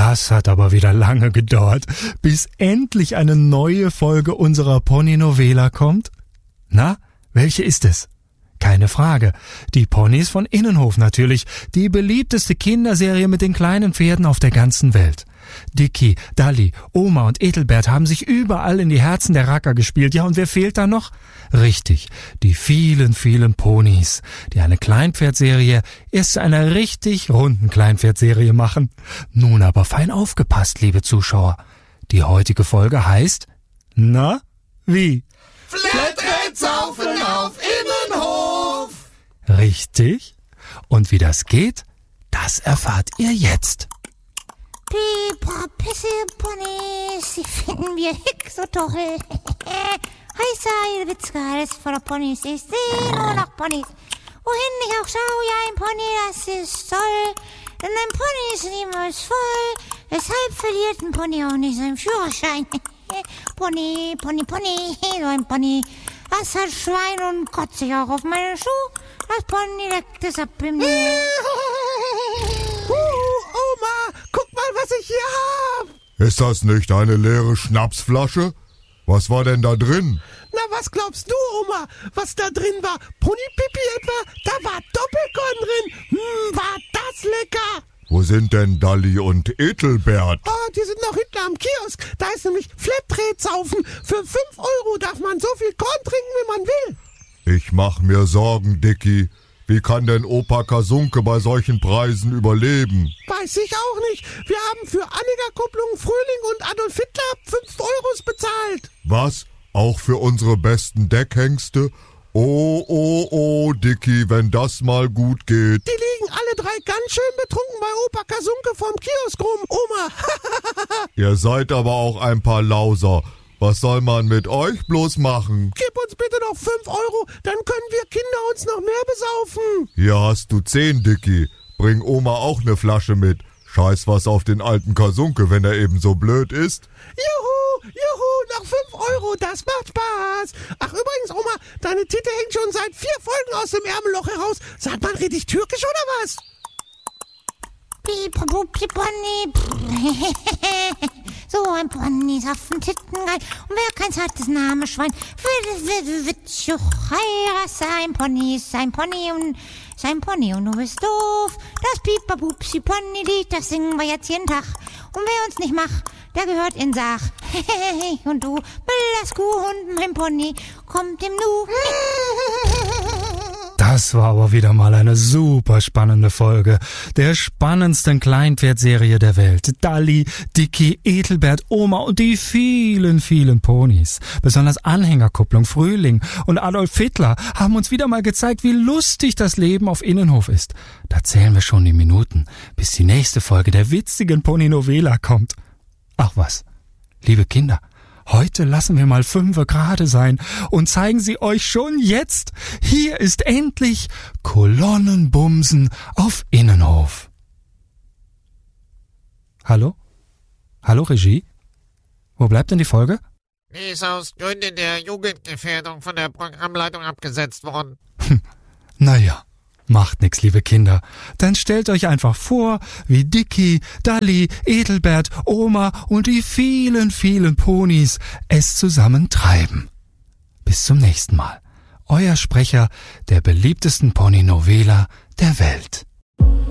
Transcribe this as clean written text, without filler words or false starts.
Das hat aber wieder lange gedauert, bis endlich eine neue Folge unserer Pony-Novela kommt. Na, welche ist es? Keine Frage. Die Ponys von Innenhof natürlich. Die beliebteste Kinderserie mit den kleinen Pferden auf der ganzen Welt. Dicky, Dalli, Oma und Ethelbert haben sich überall in die Herzen der Racker gespielt. Ja, und wer fehlt da noch? Richtig, die vielen, vielen Ponys, die eine Kleinpferdserie erst zu einer richtig runden Kleinpferdserie machen. Nun aber fein aufgepasst, liebe Zuschauer. Die heutige Folge heißt... Na, wie? Flatrate-Saufen auf Innenhof! Richtig. Und wie das geht, das erfahrt ihr jetzt. Pipa, Pisse, Ponys, die finden wir hick so toll. Heißer, ihr Witzke, alles voller Ponys, ich sehe nur noch Ponys. Wohin ich auch schaue, ja, ein Pony, das ist toll. Denn ein Pony ist niemals voll. Weshalb verliert ein Pony auch nicht seinen Führerschein? Pony, Pony, Pony, so ein Pony. Das hat Schwein und kotzt sich auch auf meinen Schuh. Das Pony leckt es ab im Meer. Oma, guck mal, was ich hier hab. Ist das nicht eine leere Schnapsflasche? Was war denn da drin? Na, was glaubst du, Oma, was da drin war? Ponypipi etwa? Da war Doppelkorn drin. War das lecker. Wo sind denn Dalli und Ethelbert? Oh, die sind noch hinten am Kiosk. Da ist nämlich Flatrate-Saufen. Für 5 € darf man so viel Korn trinken, wie man will. Ich mach mir Sorgen, Dicky. Wie kann denn Opa Kasunke bei solchen Preisen überleben? Weiß ich auch nicht. Wir haben für Anhängerkupplung Frühling und Adolf Hitler 5 € bezahlt. Was? Auch für unsere besten Deckhengste? Oh, Dicky, wenn das mal gut geht. Die liegen alle 3 ganz schön betrunken bei Opa Kasunke vom Kiosk rum, Oma. Ihr seid aber auch ein paar Lauser. Was soll man mit euch bloß machen? Gib uns bitte noch 5 €, dann können wir Kinder uns noch mehr besaufen. Hier hast du 10, Dicky. Bring Oma auch eine Flasche mit. Scheiß was auf den alten Kasunke, wenn er eben so blöd ist. Juhu, noch 5 €, das macht Spaß. Ach übrigens, Oma, deine Titte hängt schon seit 4 Folgen aus dem Ärmelloch heraus. Sagt man richtig türkisch oder was? So ein Pony, Saftentittengeil. Und wer kein zartes Namenschwein. Ein Pony ist ein Pony und du bist doof. Das Pipa-Pupsi-Pony-Lied, das singen wir jetzt jeden Tag. Und wer uns nicht macht, der gehört in Sach. Und du, das Kuhhund, mein Pony, kommt im Nu. Das war aber wieder mal eine super spannende Folge der spannendsten Kleinpferdserie der Welt. Dalli, Dicky, Ethelbert, Oma und die vielen, vielen Ponys. Besonders Anhängerkupplung, Frühling und Adolf Hitler haben uns wieder mal gezeigt, wie lustig das Leben auf Innenhof ist. Da zählen wir schon die Minuten, bis die nächste Folge der witzigen Pony-Novela kommt. Ach was, liebe Kinder, heute lassen wir mal 5 gerade sein und zeigen sie euch schon jetzt. Hier ist endlich Kolonnenbumsen auf Innenhof. Hallo? Hallo Regie? Wo bleibt denn die Folge? Die ist aus Gründen der Jugendgefährdung von der Programmleitung abgesetzt worden. Naja, macht nix, liebe Kinder. Dann stellt euch einfach vor, wie Dicky, Dalli, Ethelbert, Oma und die vielen, vielen Ponys es zusammen treiben. Bis zum nächsten Mal. Euer Sprecher der beliebtesten Pony-Novela der Welt.